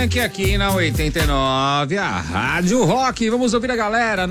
Funk aqui na 89, a Rádio Rock. Vamos ouvir a galera,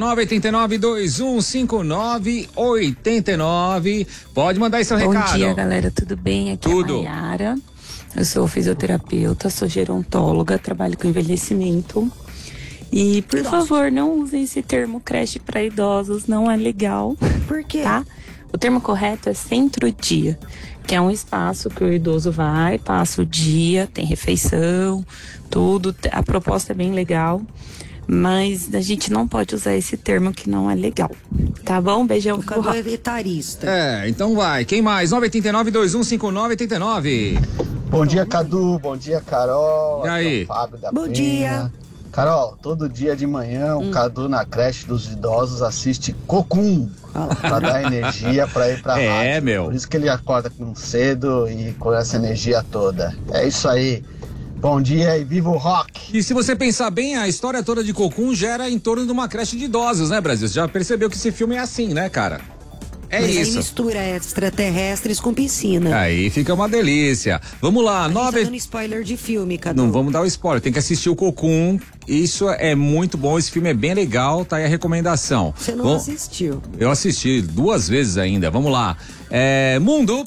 989-2159-89. Pode mandar aí seu recado. Bom dia, galera, tudo bem? Aqui Tudo. é a Mayara. Eu sou fisioterapeuta, sou gerontóloga, trabalho com envelhecimento. E, por favor, não usem esse termo creche para idosos, não é legal. Por quê? Tá? O termo correto é centro-dia, que é um espaço que o idoso vai, passa o dia, tem refeição, tudo. A proposta é bem legal, mas a gente não pode usar esse termo que não é legal. Tá bom? Beijão. O Cadu é etarista. Então vai. Quem mais? 989-2159-89. Bom dia, Cadu. Bom dia, Carol. E aí? Aqui é o Fábio da Bom Penha. dia. Carol, todo dia de manhã o Cadu na creche dos idosos assiste Cocum pra dar energia pra ir pra rádio. meu. Por isso que ele acorda com cedo e com essa energia toda. É isso aí. Bom dia e viva o rock! E se você pensar bem, a história toda de Cocum gera em torno de uma creche de idosos, né, Brasil? Você já percebeu que esse filme é assim, né, cara? É Mas aí isso. mistura extraterrestres com piscina. Aí fica uma delícia. Vamos lá, A gente tá dando spoiler de filme, Cadu. Não vamos dar o spoiler, tem que assistir o Cocum. Isso é muito bom, esse filme é bem legal, tá aí a recomendação. Você não assistiu. Eu assisti 2 vezes ainda, vamos lá. Mundo.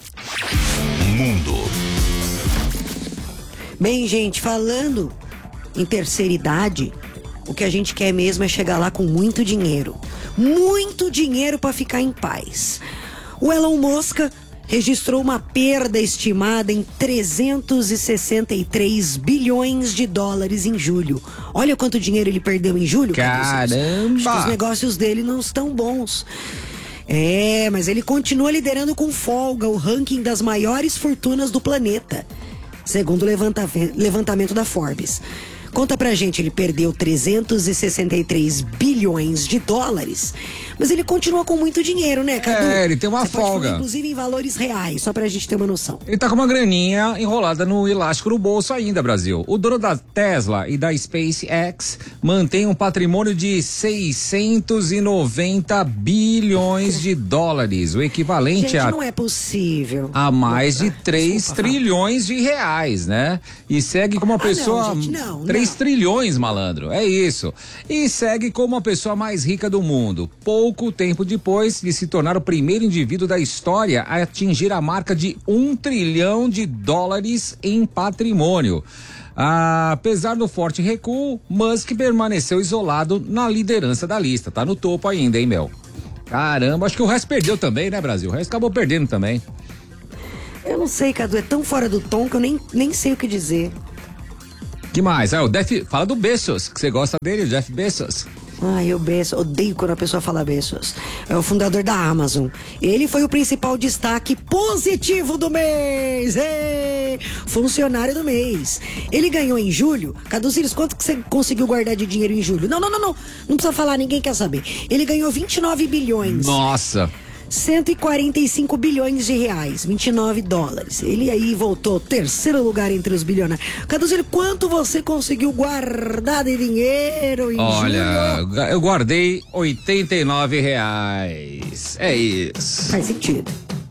Bem, gente, falando em terceira idade, o que a gente quer mesmo é chegar lá com muito dinheiro. Muito dinheiro para ficar em paz. O Elon Musk registrou uma perda estimada em 363 bilhões de dólares em julho. Olha quanto dinheiro ele perdeu em julho. Caramba! Acho que os negócios dele não estão bons. Mas ele continua liderando com folga o ranking das maiores fortunas do planeta, segundo o levantamento da Forbes. Conta pra gente, ele perdeu 363 bilhões de dólares, mas ele continua com muito dinheiro, né, Cadu? Ele tem uma Você pode folga. falar, inclusive em valores reais, só pra gente ter uma noção. Ele tá com uma graninha enrolada no elástico no bolso ainda, Brasil. O dono da Tesla e da SpaceX mantém um patrimônio de 690 bilhões de dólares, o equivalente Gente, não é possível. a mais de 3 Desculpa, trilhões de reais, né? E segue como uma pessoa... não, gente, não, 3 não. trilhões, malandro, é isso. E segue como a pessoa mais rica do mundo. Pouco tempo depois de se tornar o primeiro indivíduo da história a atingir a marca de 1 trilhão de dólares em patrimônio. Apesar do forte recuo, Musk permaneceu isolado na liderança da lista. Tá no topo ainda, hein, meu? Caramba, acho que o resto perdeu também, né, Brasil? O resto acabou perdendo também. Eu não sei, Cadu, é tão fora do tom que eu nem sei o que dizer. Que mais? Fala do Bezos, que você gosta dele, o Jeff Bezos. Ai, o Bezos, odeio quando a pessoa fala Bezos. É o fundador da Amazon. Ele foi o principal destaque positivo do mês. Funcionário do mês. Ele ganhou em julho. Caducílios, quanto que você conseguiu guardar de dinheiro em julho? Não. Não precisa falar, ninguém quer saber. Ele ganhou 29 bilhões. Nossa. 145 bilhões de reais, 29 dólares. Ele aí voltou ao terceiro lugar entre os bilionários. Caducílio, quanto você conseguiu guardar de dinheiro em julho? Eu guardei R$ 89. É isso. Faz sentido.